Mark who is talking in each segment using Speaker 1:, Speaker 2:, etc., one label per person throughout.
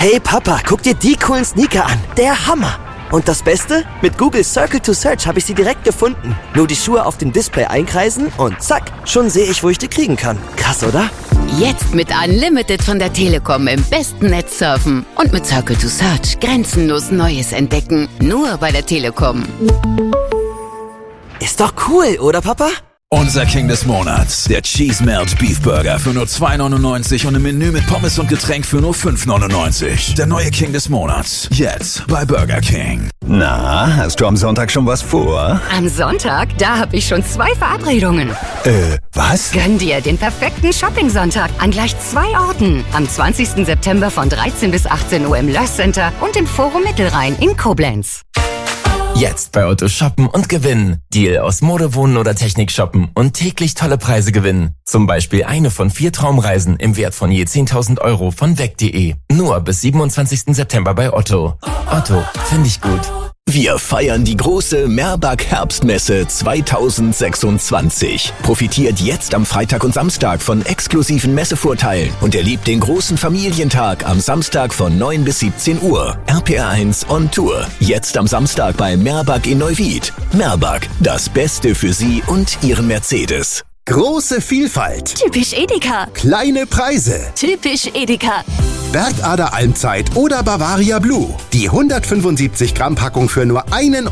Speaker 1: Hey Papa, guck dir die coolen Sneaker an. Der Hammer. Und das Beste? Mit Google Circle to Search habe ich sie direkt gefunden. Nur die Schuhe auf dem Display einkreisen und zack, schon sehe ich, wo ich die kriegen kann. Krass, oder?
Speaker 2: Jetzt mit Unlimited von der Telekom im besten Netz surfen. Und mit Circle to Search grenzenlos Neues entdecken. Nur bei der Telekom.
Speaker 1: Ist doch cool, oder Papa?
Speaker 3: Unser King des Monats, der Cheese Melt Beef Burger für nur 2,99 und im Menü mit Pommes und Getränk für nur 5,99. Der neue King des Monats, jetzt bei Burger King.
Speaker 4: Na, hast du am Sonntag schon was vor?
Speaker 2: Am Sonntag? Da habe ich schon 2 Verabredungen.
Speaker 4: Was?
Speaker 2: Gönn dir den perfekten Shopping-Sonntag an gleich 2 Orten. Am 20. September von 13 bis 18 Uhr im Löss Center und im Forum Mittelrhein in Koblenz.
Speaker 5: Jetzt bei Otto shoppen und gewinnen. Deal aus Mode, Wohnen oder Technik shoppen und täglich tolle Preise gewinnen. Zum Beispiel eine von 4 Traumreisen im Wert von je 10.000 Euro von weg.de. Nur bis 27. September bei Otto. Otto, finde ich gut.
Speaker 4: Wir feiern die große Merbag Herbstmesse 2026. Profitiert jetzt am Freitag und Samstag von exklusiven Messevorteilen und erlebt den großen Familientag am Samstag von 9 bis 17 Uhr. RPR1 on Tour. Jetzt am Samstag bei Merbag in Neuwied. Merbag, das Beste für Sie und Ihren Mercedes.
Speaker 6: Große Vielfalt.
Speaker 7: Typisch Edeka.
Speaker 6: Kleine Preise.
Speaker 7: Typisch Edeka.
Speaker 6: Bergader Almzeit oder Bavaria Blue. Die 175 Gramm Packung für nur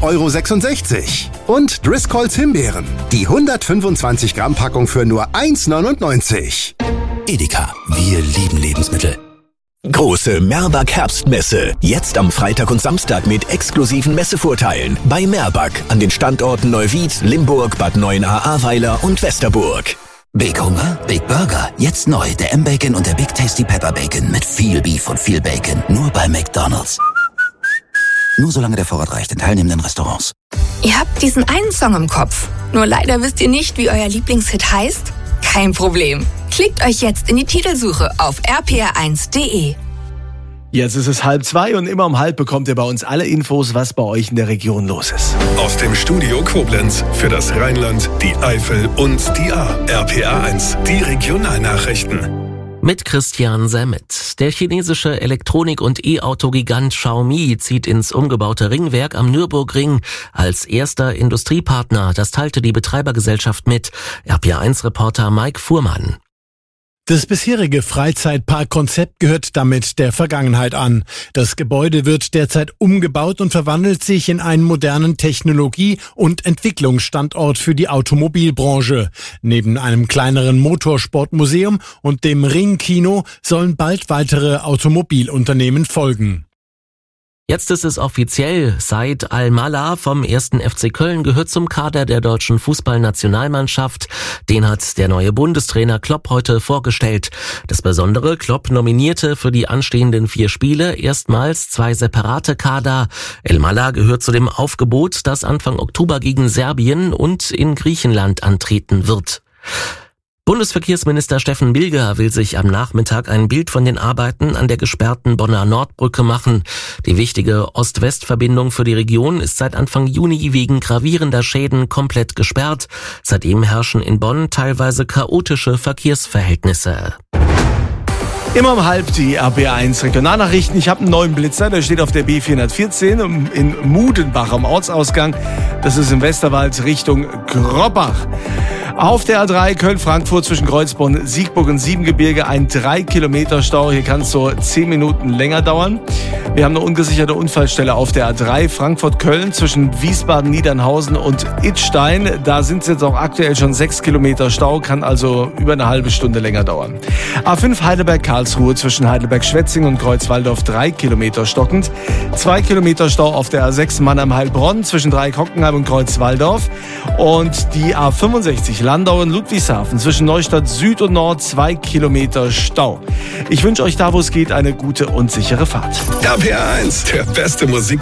Speaker 6: 1,66 €. Und Driscolls Himbeeren. Die 125 Gramm Packung für nur 1,99 €.
Speaker 4: Edeka, wir lieben Lebensmittel. Große Merbag Herbstmesse. Jetzt am Freitag und Samstag mit exklusiven Messevorteilen. Bei Merbag an den Standorten Neuwied, Limburg, Bad Neuenahr-Ahrweiler und Westerburg.
Speaker 8: Big Hunger, Big Burger. Jetzt neu, der M-Bacon und der Big Tasty Pepper Bacon mit viel Beef und viel Bacon. Nur bei McDonald's. Nur solange der Vorrat reicht in teilnehmenden Restaurants.
Speaker 7: Ihr habt diesen einen Song im Kopf. Nur leider wisst ihr nicht, wie euer Lieblingshit heißt? Kein Problem. Klickt euch jetzt in die Titelsuche auf rpr1.de.
Speaker 9: Jetzt ist es 1:30 und immer um 1:30 bekommt ihr bei uns alle Infos, was bei euch in der Region los ist.
Speaker 10: Aus dem Studio Koblenz für das Rheinland, die Eifel und die Ahr. RPR1, die Regionalnachrichten.
Speaker 11: Mit Christian Semmet. Der chinesische Elektronik- und E-Auto-Gigant Xiaomi zieht ins umgebaute Ringwerk am Nürburgring als erster Industriepartner. Das teilte die Betreibergesellschaft mit. RPR1-Reporter Mike Fuhrmann.
Speaker 12: Das bisherige Freizeitparkkonzept gehört damit der Vergangenheit an. Das Gebäude wird derzeit umgebaut und verwandelt sich in einen modernen Technologie- und Entwicklungsstandort für die Automobilbranche. Neben einem kleineren Motorsportmuseum und dem Ringkino sollen bald weitere Automobilunternehmen folgen.
Speaker 11: Jetzt ist es offiziell. Said Al-Mallah vom 1. FC Köln gehört zum Kader der deutschen Fußballnationalmannschaft. Den hat der neue Bundestrainer Klopp heute vorgestellt. Das Besondere, Klopp nominierte für die anstehenden 4 Spiele erstmals 2 separate Kader. Al-Mallah gehört zu dem Aufgebot, das Anfang Oktober gegen Serbien und in Griechenland antreten wird. Bundesverkehrsminister Steffen Bilger will sich am Nachmittag ein Bild von den Arbeiten an der gesperrten Bonner Nordbrücke machen. Die wichtige Ost-West-Verbindung für die Region ist seit Anfang Juni wegen gravierender Schäden komplett gesperrt. Seitdem herrschen in Bonn teilweise chaotische Verkehrsverhältnisse.
Speaker 9: Immer um 1:30 die RPR1 Regionalnachrichten. Ich habe einen neuen Blitzer, der steht auf der B414 in Mudenbach am Ortsausgang. Das ist im Westerwald Richtung Grobbach. Auf der A3 Köln-Frankfurt zwischen Kreuzborn, Siegburg und Siebengebirge ein 3 Kilometer Stau. Hier kann es so 10 Minuten länger dauern. Wir haben eine ungesicherte Unfallstelle auf der A3 Frankfurt-Köln zwischen Wiesbaden-Niedernhausen und Idstein. Da sind es jetzt auch aktuell schon 6 Kilometer Stau, kann also über eine halbe Stunde länger dauern. A5 Heidelberg-Karlsruhe zwischen Heidelberg-Schwetzing und Kreuzwaldorf 3 Kilometer stockend. 2 Kilometer Stau auf der A6 Mannheim-Heilbronn zwischen Dreieck-Hockenheim und Kreuzwaldorf. Und die A65 Landau und Ludwigshafen zwischen Neustadt Süd und Nord 2 Kilometer Stau. Ich wünsche euch da, wo es geht, eine gute und sichere Fahrt.
Speaker 10: RPR1, der beste Musik.